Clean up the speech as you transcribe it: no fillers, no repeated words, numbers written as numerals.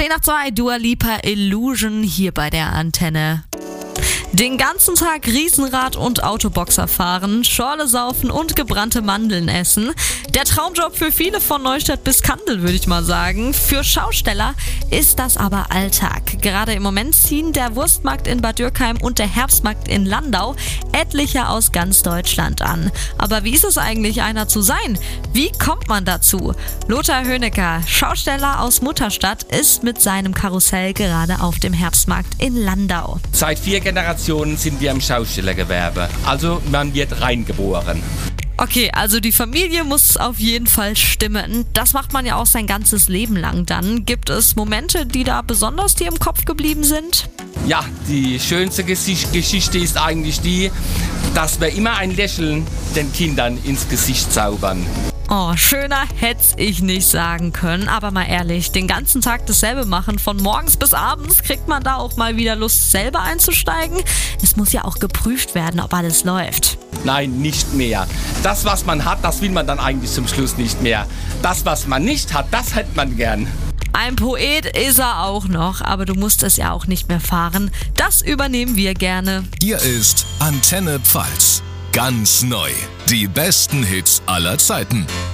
10 nach 2, Dua Lipa, Illusion hier bei der Antenne. Den ganzen Tag Riesenrad und Autoboxer fahren, Schorle saufen und gebrannte Mandeln essen. Der Traumjob für viele von Neustadt bis Kandel, würde ich mal sagen. Für Schausteller ist das aber Alltag. Gerade im Moment ziehen der Wurstmarkt in Bad Dürkheim und der Herbstmarkt in Landau etliche aus ganz Deutschland an. Aber wie ist es eigentlich, einer zu sein? Wie kommt man dazu? Lothar Hönecker, Schausteller aus Mutterstadt, ist mit seinem Karussell gerade auf dem Herbstmarkt in Landau. Seit 4 Generationen sind wir im Schaustellergewerbe. Also man wird reingeboren. Okay, also die Familie muss auf jeden Fall stimmen. Das macht man ja auch sein ganzes Leben lang dann. Gibt es Momente, die da besonders dir im Kopf geblieben sind? Ja, die schönste Geschichte ist eigentlich die, dass wir immer ein Lächeln den Kindern ins Gesicht zaubern. Oh, schöner hätt's ich nicht sagen können. Aber mal ehrlich, den ganzen Tag dasselbe machen, von morgens bis abends, kriegt man da auch mal wieder Lust, selber einzusteigen? Es muss ja auch geprüft werden, ob alles läuft. Nein, nicht mehr. Das, was man hat, das will man dann eigentlich zum Schluss nicht mehr. Das, was man nicht hat, das hätte man gern. Ein Poet ist er auch noch, aber du musst es ja auch nicht mehr fahren. Das übernehmen wir gerne. Hier ist Antenne Pfalz. Ganz neu. Die besten Hits aller Zeiten.